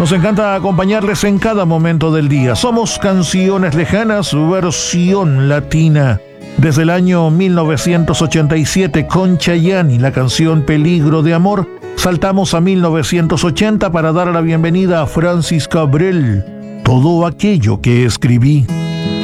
Nos encanta acompañarles en cada momento del día. Somos Canciones Lejanas, versión latina. Desde el año 1987 con Chayanne y la canción Peligro de Amor, saltamos a 1980 para dar la bienvenida a Francis Cabrel, Todo aquello que escribí.